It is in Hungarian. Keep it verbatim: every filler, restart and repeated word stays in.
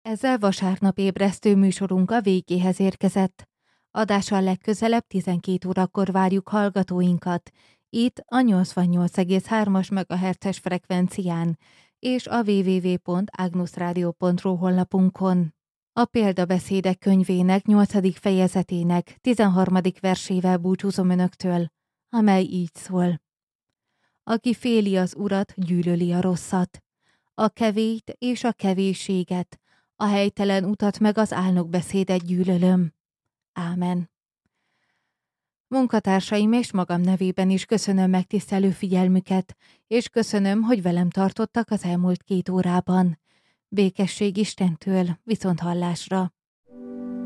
Ezzel vasárnap ébresztő műsorunk a végéhez érkezett. Adással legközelebb tizenkét órakor várjuk hallgatóinkat, itt a nyolcvannyolc egész hármas megahertzes frekvencián, és a double-u double-u double-u pont agnusradio pont ru honlapunkon. A példabeszédek könyvének nyolcadik fejezetének tizenharmadik versével búcsúzom önöktől, amely így szól. Aki féli az urat, gyűlöli a rosszat, a kevélyt és a kevésséget, a helytelen utat meg az álnokbeszédet gyűlölöm. Ámen. Munkatársaim és magam nevében is köszönöm megtisztelő figyelmüket, és köszönöm, hogy velem tartottak az elmúlt két órában. Békesség Istentől, viszonthallásra.